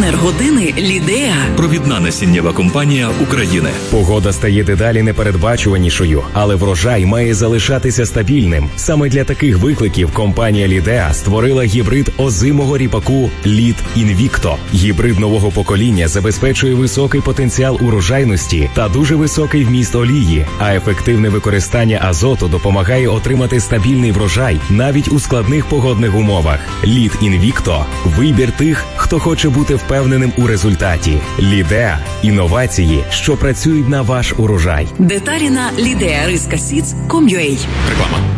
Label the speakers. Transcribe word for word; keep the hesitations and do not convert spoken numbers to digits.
Speaker 1: Партнер години «Лідеа».
Speaker 2: Провідна насіннєва компанія України.
Speaker 3: Погода стає дедалі непередбачуванішою, але врожай має залишатися стабільним. Саме для таких викликів компанія «Лідеа» створила гібрид озимого ріпаку «Лід Інвікто». Гібрид нового покоління забезпечує високий потенціал урожайності та дуже високий вміст олії, а ефективне використання азоту допомагає отримати стабільний врожай навіть у складних погодних умовах. «Лід Інвікто» – вибір тих, хто хоче бути впевненим у результаті. «Лідеа» – інновації, що працюють на ваш урожай.
Speaker 1: Деталі на лідеа риска сідс крапка ком крапка ю а.
Speaker 2: Реклама.